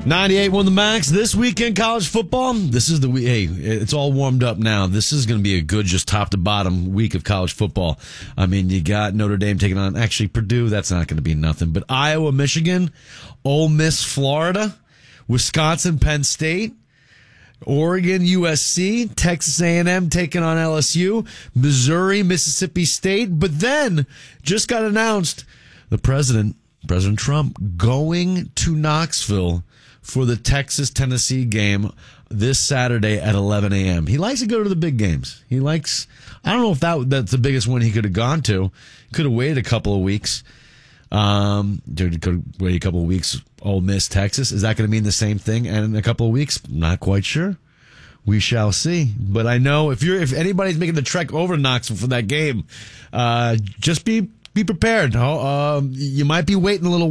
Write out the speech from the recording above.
98 won the max. This weekend, college football. This is the week. Hey, it's all warmed up now. This is going to be a good, just top to bottom week of college football. I mean, you got Notre Dame taking on, actually, Purdue. That's not going to be nothing. But Iowa, Michigan, Ole Miss, Florida, Wisconsin, Penn State, Oregon, USC, Texas A&M taking on LSU, Missouri, Mississippi State. But then, just got announced, the President Trump, going to Knoxville for the Texas-Tennessee game this Saturday at 11 a.m. He likes to go to the big games. I don't know if that's the biggest one he could have gone to. Could have waited a couple of weeks. Could have waited a couple of weeks. Ole Miss, Texas. Is that going to mean the same thing in a couple of weeks? Not quite sure. We shall see. But I know if anybody's making the trek over to Knoxville for that game, just be prepared. You might be waiting a little